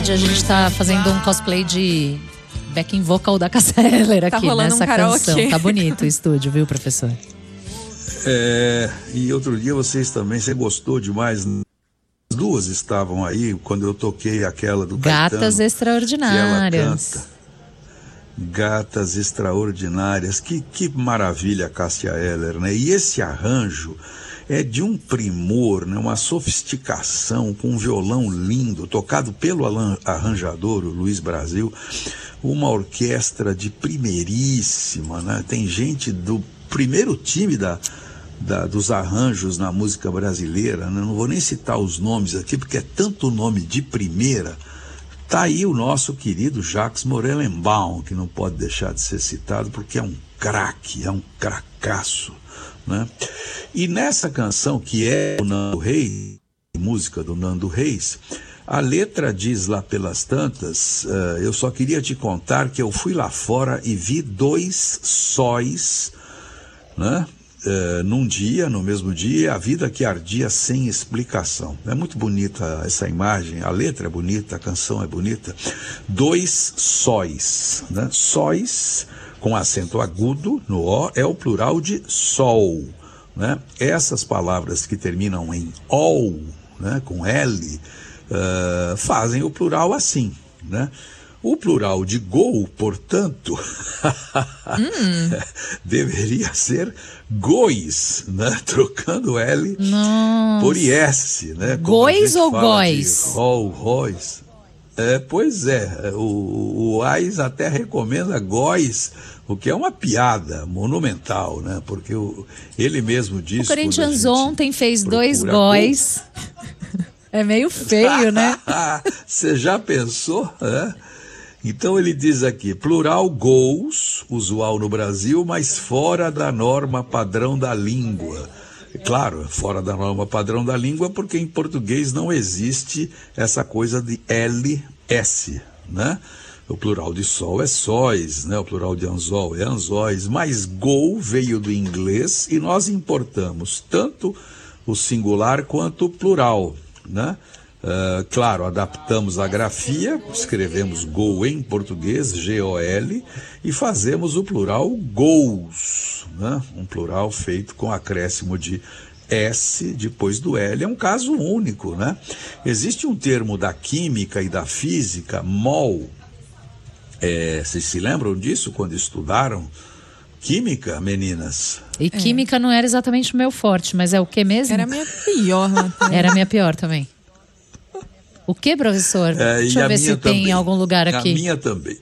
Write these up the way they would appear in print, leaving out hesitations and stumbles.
A gente tá fazendo um cosplay de backing vocal da Cássia Eller aqui nessa canção. Tá bonito o estúdio, viu, professor? E outro dia você gostou demais. As duas estavam aí quando eu toquei aquela do Gatas Caetano, Extraordinárias. que ela canta. Gatas Extraordinárias. Que maravilha, Cássia Eller, né? E esse arranjo é de um primor, né? Uma sofisticação, com um violão lindo, tocado pelo arranjador, o Luiz Brasil, uma orquestra de primeiríssima, né? Tem gente do primeiro time dos arranjos na música brasileira, né? Não vou nem citar os nomes aqui, porque é tanto nome de primeira. Tá aí o nosso querido Jacques Morelenbaum, que não pode deixar de ser citado, porque é um craque, é um cracaço, né? E nessa canção, que é o Nando Reis, música do Nando Reis, a letra diz lá pelas tantas, eu só queria te contar que eu fui lá fora e vi 2 sóis, né? No mesmo dia, a vida que ardia sem explicação. É muito bonita essa imagem, a letra é bonita, a canção é bonita. 2 sóis, né? Sóis, com acento agudo no O, é o plural de sol, né? Essas palavras que terminam em ol, né, com L, fazem o plural assim, né? O plural de gol, portanto, deveria ser gois, né? Trocando L por IS, né? Gois ou góis? Rois. Pois é, o AIS até recomenda góis, o que é uma piada monumental, né? Porque ele mesmo disse... O Corinthians ontem fez 2 góis. É meio feio, né? Você já pensou, né? Então ele diz aqui, plural gols, usual no Brasil, mas fora da norma padrão da língua. Claro, fora da norma padrão da língua, porque em português não existe essa coisa de LS, né? O plural de sol é sóis, né? O plural de anzol é anzóis, mas gol veio do inglês e nós importamos tanto o singular quanto o plural, né? Claro, adaptamos a grafia, escrevemos gol em português, G-O-L, e fazemos o plural gols, né? Um plural feito com acréscimo de S depois do L. É um caso único, né? Existe um termo da química e da física, mol. Vocês se lembram disso quando estudaram química, meninas? E química não era exatamente o meu forte, mas é o que mesmo? Era a minha pior, Matheus. Era a minha pior também. O que, professor? Deixa eu ver se tem em algum lugar aqui. A minha também.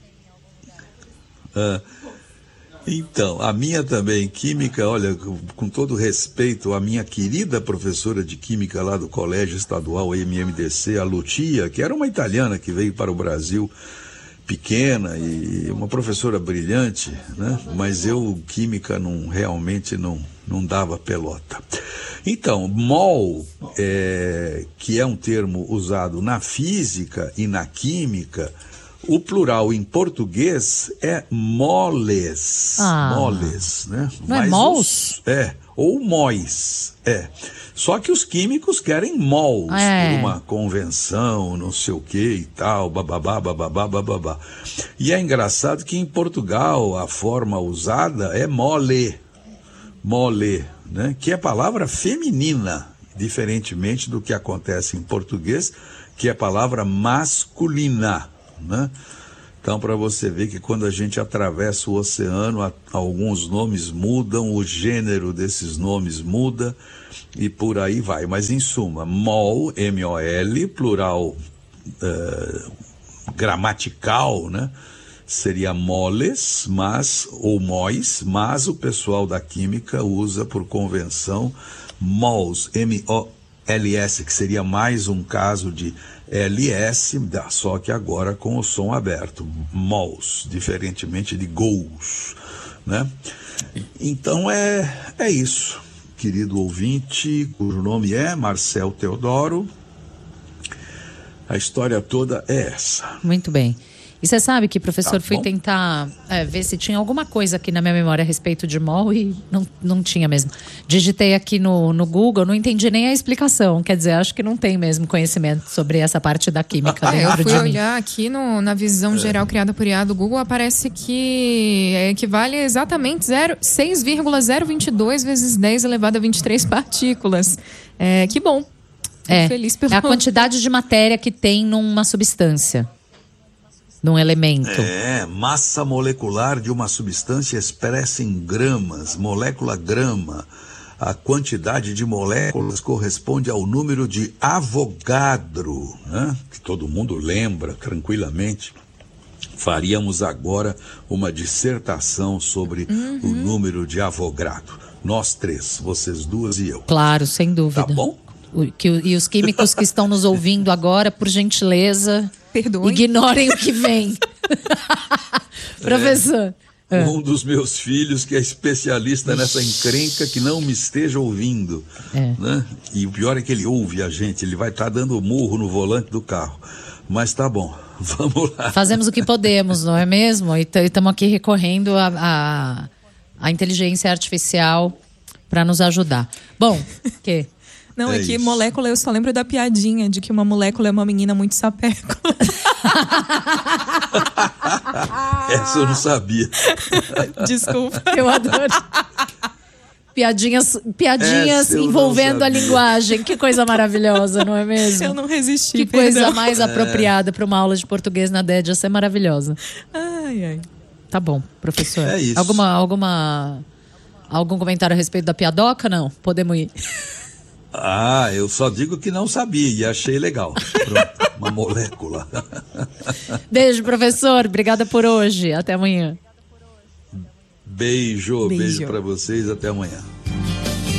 Então, a minha também, química, olha, com todo respeito, a minha querida professora de química lá do Colégio Estadual MMDC, a Lucia, que era uma italiana que veio para o Brasil pequena e uma professora brilhante, né? Mas química, realmente não dava pelota. Então, mol, que é um termo usado na física e na química, o plural em português é moles. Moles, né? Não é mols? Ou móis. Só que os químicos querem mols, por uma convenção, não sei o que e tal, bababá, bababá, bababá. E é engraçado que em Portugal a forma usada é mole, né? Que é palavra feminina, diferentemente do que acontece em português, que é palavra masculina, né? Então, para você ver que quando a gente atravessa o oceano, alguns nomes mudam, o gênero desses nomes muda e por aí vai. Mas, em suma, mol, M-O-L, plural gramatical, né? Seria moles, ou móis, mas o pessoal da química usa por convenção mols, M-O-L-S, que seria mais um caso de LS, só que agora com o som aberto, mols, diferentemente de gols, né? Então é isso, querido ouvinte, cujo nome é Marcel Teodoro. A história toda é essa. Muito bem. E você sabe que, professor, fui tentar ver se tinha alguma coisa aqui na minha memória a respeito de mol e não tinha mesmo. Digitei aqui no Google, não entendi nem a explicação. Quer dizer, acho que não tem mesmo conhecimento sobre essa parte da química dentro de mim. Eu fui olhar aqui na visão geral criada por IA do Google, aparece que equivale a exatamente 6,022 vezes 10 elevado a 23 partículas. Que bom. Feliz pelo... É a quantidade de matéria que tem numa substância. Num elemento. Massa molecular de uma substância expressa em gramas, molécula grama. A quantidade de moléculas corresponde ao número de Avogadro, né? Que todo mundo lembra tranquilamente. Faríamos agora uma dissertação sobre o número de Avogadro. Nós três, vocês duas e eu. Claro, sem dúvida. Tá bom? E os químicos que estão nos ouvindo agora, por gentileza... Perdoe. Ignorem o que vem. Professor. Um dos meus filhos que é especialista nessa encrenca que não me esteja ouvindo. Né? E o pior é que ele ouve a gente. Ele vai estar dando murro no volante do carro. Mas tá bom, vamos lá. Fazemos o que podemos, não é mesmo? E estamos aqui recorrendo à inteligência artificial para nos ajudar. Bom, que... Não, é que molécula, eu só lembro da piadinha de que uma molécula é uma menina muito sapeco. Essa eu não sabia. Desculpa. Eu adoro. Piadinhas envolvendo a linguagem. Que coisa maravilhosa, não é mesmo? Eu não resisti. Que coisa mais apropriada para uma aula de português na DED. Essa é maravilhosa. Ai. Tá bom, professor. É isso. Algum comentário a respeito da piadoca? Não? Podemos ir. Eu só digo que não sabia e achei legal. Pronto, uma molécula. Beijo, professor. Obrigada por hoje. Até amanhã. Beijo para vocês. Até amanhã.